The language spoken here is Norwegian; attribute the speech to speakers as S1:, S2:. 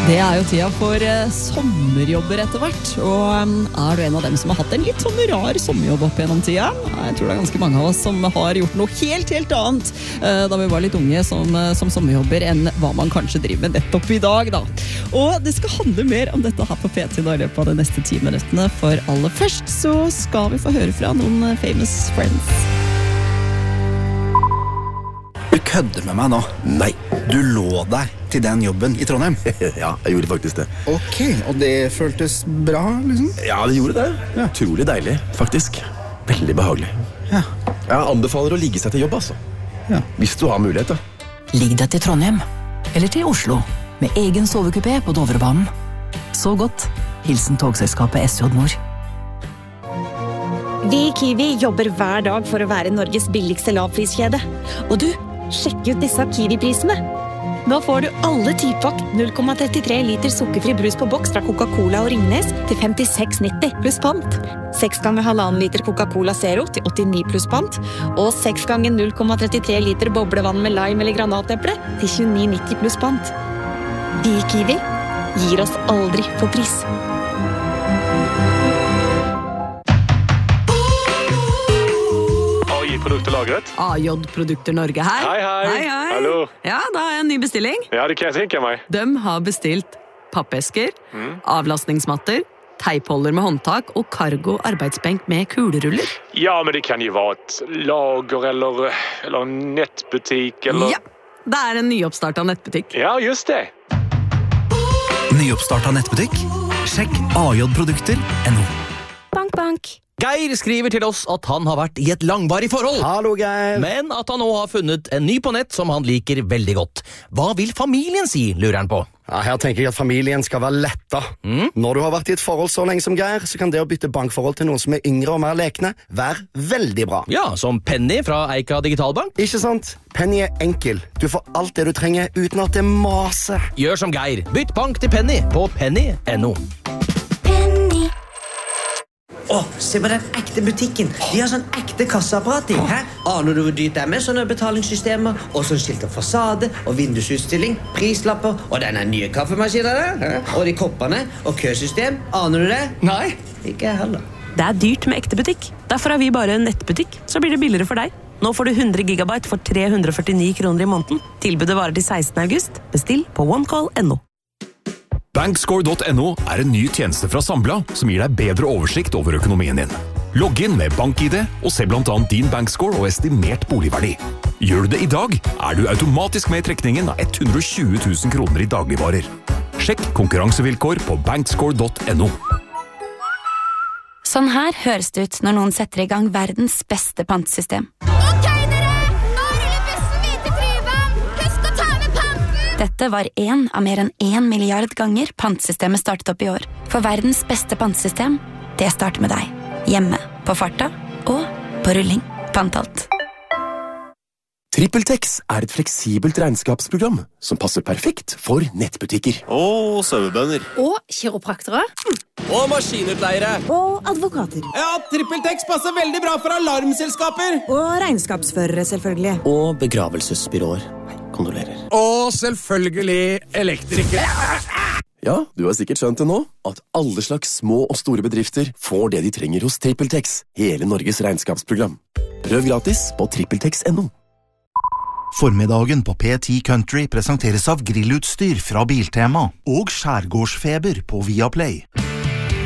S1: Det jo tida for sommerjobber etter hvert, og du en av dem som har hatt en litt sånn rar sommerjobb opp gjennom tida? Jeg tror det ganske mange av oss som har gjort noe helt annet da vi var litt unge som sommerjobber enn hva man kanskje driver med nettopp i dag da. Og det skal handle mer om dette her på P3 nå i løpet av de neste 10 minuttene, for aller først så skal vi få høre fra noen famous friends.
S2: Du kødder med meg nå.
S3: Nei.
S2: Du lå deg til den jobben i Trondheim.
S3: Ja, jeg gjorde faktisk det.
S2: Ok, og det føltes bra, liksom?
S3: Ja, det gjorde det. Ja. Utrolig deilig, faktisk. Veldig behagelig.
S2: Ja.
S3: Jeg anbefaler å ligge seg til jobb, altså.
S2: Ja.
S3: Hvis du har mulighet, da.
S4: Ligg deg til Trondheim, eller til Oslo, med egen sovekupé på Dovrebanen. Så godt. Hilsen togselskapet SJ Nord.
S5: Vi i Kiwi jobber hver dag for å være Norges billigste lavpriskjede. Og du, sjekk ut disse Kiwi-prisene. Nå får du alle 10-pakk 0,33 liter sukkerfri brus på boks fra Coca-Cola og Ringnes til 56,90 pluss pant. 6 ganger 1,5 liter Coca-Cola Zero til 89 pluss pant. Og 6 ganger 0,33 liter boblevann med lime eller granateple til 29,90 pluss pant. Vi i Kiwi gir oss aldri på pris.
S6: Produkter lagret.
S7: AJ Produkter Norge her.
S6: Hei. Hallo.
S7: Ja, da har jeg en ny bestilling.
S6: Ja, det kan jeg tenke meg.
S7: De har bestilt pappesker, avlastningsmatter, teipholder med håndtak og cargo arbeidsbenk med kuleruller.
S6: Ja, men det kan jo være et lager eller nettbutikk eller...
S7: Ja, det en nyoppstartet nettbutikk.
S6: Ja, just det.
S2: Nyoppstartet nettbutikk? Sjekk ajprodukter.no.
S5: Bank, bank.
S8: Geir skriver til oss at han har vært i et langvarig forhold.
S2: Hallo, Geir.
S8: Men at han nå har funnet en ny på nett som han liker veldig godt. Hva vil familien si, lurer han på?
S9: Ja, her tenker jeg at familien skal være letta. Når du har vært i et forhold så lenge som Geir, så kan det å bytte bankforhold til noen som yngre og mer lekne være veldig bra.
S8: Ja, som Penny fra Eika Digitalbank.
S9: Ikke sant? Penny enkel. Du får alt det du trenger uten at det maser.
S8: Gjør som Geir. Bytt bank til Penny på penny.no.
S10: Se på den ekte butikken. De har sånn ekte kasseapparat i. Aner du hvor dyrt det med sånne betalingssystemer? Og sånn skilt av fasade og vindusutstilling, prislapper og denne nye kaffemaskinen der. Og de koppene og køsystem. Aner du det?
S9: Nei.
S10: Ikke jeg heller.
S11: Det dyrt med ekte butikk. Derfor har vi bare en nettbutikk. Så blir det billigere for deg. Nå får du 100 gigabyte for 349 kroner i måneden. Tilbudet varer til 16. august. Bestill på onecall.no.
S12: Bankscore.no en ny tjeneste fra Sambla som gir deg bedre oversikt over økonomien din. Logg inn med BankID og se blant annet din bankscore og estimert boligverdi. Gjør du det i dag, du automatisk med i trekningen av 120 000 kroner i dagligvarer. Sjekk konkurransevilkår på bankscore.no.
S13: Sånn her høres det ut når noen setter i gang verdens beste pantesystem. Dette var en av mer enn 1 milliard ganger pantsystemet startet opp i år. For verdens beste pantesystem, det starter med deg. Hjemme, på farta og på rulling. Pantalt.
S3: TrippelTex et fleksibelt regnskapsprogram som passer perfekt for nettbutikker.
S14: Og sauebønder.
S15: Og kiropraktere.
S14: Og maskinutleiere.
S15: Og advokater.
S14: Ja, TrippelTex passer veldig bra for alarmselskaper.
S15: Og regnskapsførere, selvfølgelig.
S14: Og begravelsesbyråer. Kondolerer.
S16: Og selvfølgelig elektrikere.
S3: Ja, du har sikkert skjønt det nå, at alle slags små og store bedrifter får det de trenger hos TrippelTex, hele Norges regnskapsprogram. Prøv gratis på trippeltex.no.
S17: Formiddagen på P10 Country presenteres av grillutstyr fra Biltema og skjærgårdsfeber på Viaplay.